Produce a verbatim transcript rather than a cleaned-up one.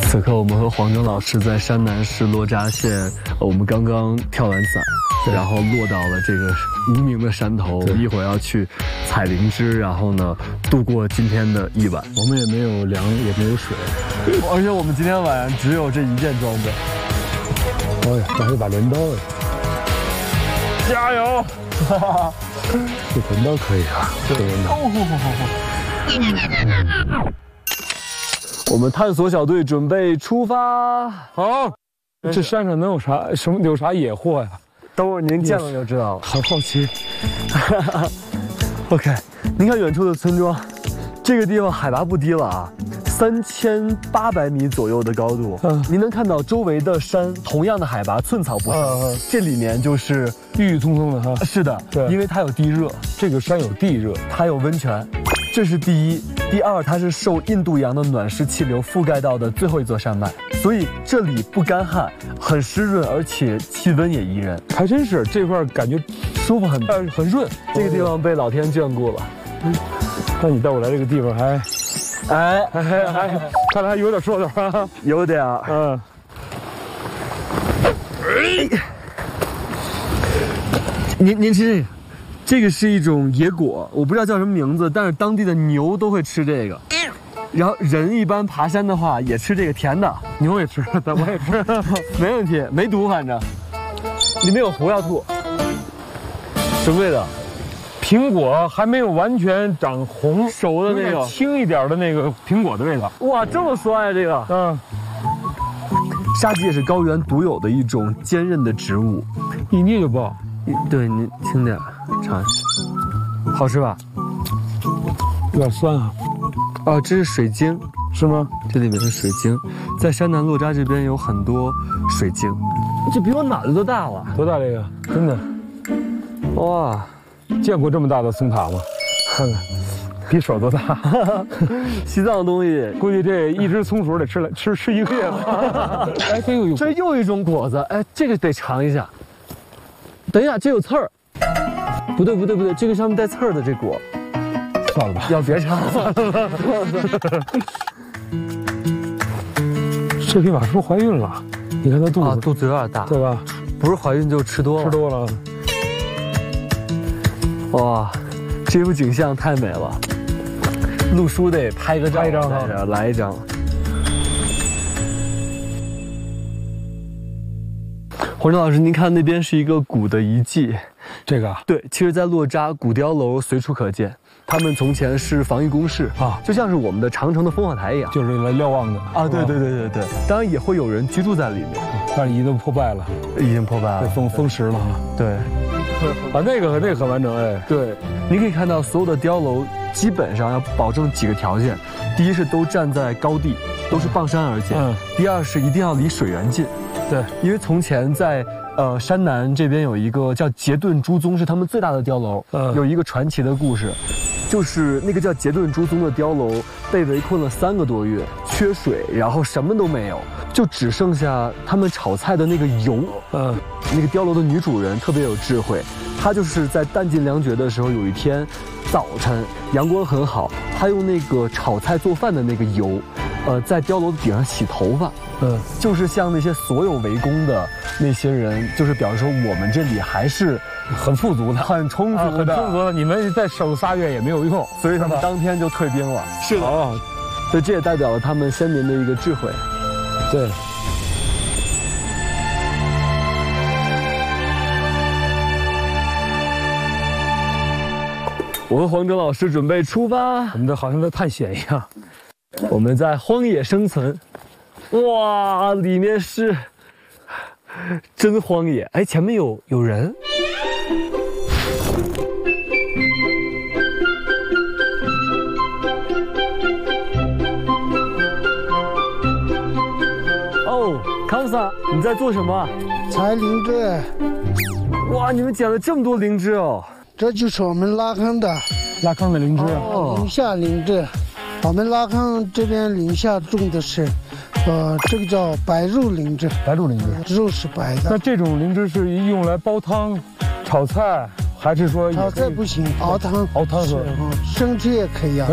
此刻我们和黄峥老师在山南市洛扎县，呃我们刚刚跳完伞，然后落到了这个无名的山头，一会儿要去采灵芝，然后呢度过今天的一晚。 我们也没有粮，也没有水， 而且我们今天晚上只有这一件装备。 哎呀，这还有把镰刀哎！加油！哈哈，这镰刀可以啊，这镰刀。 我们探索小队准备出发。 好，这山上能有啥什么有啥野货呀？ 等会儿您见了就知道了。 很好奇。 OK， 您看远处的村庄，这个地方海拔不低了啊，三千八百米左右的高度。嗯，您能看到周围的山同样的海拔，寸草不生。嗯，这里面就是郁郁葱葱的哈。 是的，对，因为它有地热， 这个山有地热， 它有温泉。这是第一，第二，它是受印度洋的暖湿气流覆盖到的最后一座山脉，所以这里不干旱，很湿润，而且气温也宜人。 还真是这块感觉舒服很，很润。 这个地方被老天眷顾了。 嗯，那你带我来这个地方还， 哎， 还还看来还有点说头啊， 有点。 嗯。 您您吃这个。这个是一种野果，我不知道叫什么名字，但是当地的牛都会吃这个。然后人一般爬山的话也吃这个甜的， 牛也吃，咱我也吃， 没问题，没毒，反正里面有胡要吐。什么味道？ 苹果还没有完全长红熟的那个， 轻一点的那个苹果的味道。 哇，这么酸啊这个！嗯，沙棘也是高原独有的一种坚韧的植物， 一捏就爆。 对，你轻点，尝一下，好吃吧？ 有点酸啊。 哦，这是水晶， 是吗？ 这里面是水晶，在山南洛扎这边有很多水晶，这比我脑袋都大了。 多大这个？真的？ 哇， 见过这么大的松塔吗？看看，比手都大。 西藏的东西， 估计这一只松鼠得吃来吃吃一个月吧。 哎，这又这又一种果子，哎，这个得尝一下。等一下，这有刺儿。不对不对不对，这个上面带刺儿的这果， 算了吧， 要别尝了。 这匹马是不是怀孕了？你看它肚子、 啊、肚子有点大， 对吧？ 不是怀孕就吃多了， 吃多了。 哇，这幅景象太美了，陆叔得拍个照， 拍一张哈， 来一张。黄峥老师，您看那边是一个古的遗迹， 这个对，其实，在洛扎古碉楼随处可见，他们从前是防御工事啊，就像是我们的长城的烽火台一样， 就是来瞭望的啊。对对对对对，当然也会有人居住在里面， 但是已经破败了， 已经破败了， 被风风蚀了哈。 对， 啊，那个那个很完整哎。 对，你可以看到所有的碉楼基本上要保证几个条件，第一是都站在高地，都是傍山而建；嗯，第二是一定要离水源近。对，因为从前在呃山南这边有一个叫杰顿朱宗，是他们最大的碉楼。嗯，有一个传奇的故事，就是那个叫杰顿朱宗的碉楼被围困了三个多月，缺水，然后什么都没有，就只剩下他们炒菜的那个油。嗯，那个碉楼的女主人特别有智慧，她就是在弹尽粮绝的时候，有一天早晨阳光很好，她用那个炒菜做饭的那个油，呃，在碉楼的顶上洗头发。嗯，就是像那些所有围攻的那些人，就是表示说我们这里还是很富足的， 很充足的，啊、 很充足的。你们再守仨月也没有用， 所以他们当天就退兵了。是的，哦，所以这也代表了他们先民的一个智慧。 对。 我和黄峥老师准备出发， 我们这好像在探险一样。 我们在荒野生存。哇，里面是真荒野！哎，前面有有人。哦，康萨，你在做什么？ 采灵芝。 哇，你们捡了这么多灵芝哦！ 这就是我们拉康的拉康的灵芝， 哦，宁夏灵芝。我们拉康这边宁夏种的是，呃，这个叫白肉灵芝， 白肉灵芝， 肉是白的。 那这种灵芝是用来煲汤、炒菜，还是说？ 炒菜不行，熬汤。 熬汤喝， 生吃也可以啊。